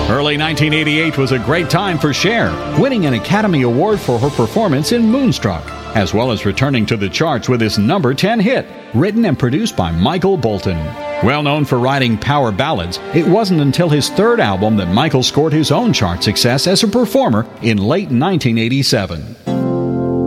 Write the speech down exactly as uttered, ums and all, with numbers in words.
Early nineteen eighty-eight was a great time for Cher, winning an Academy Award for her performance in Moonstruck, as well as returning to the charts with his number ten hit, written and produced by Michael Bolton. Well known for writing power ballads, it wasn't until his third album that Michael scored his own chart success as a performer in late nineteen eighty-seven.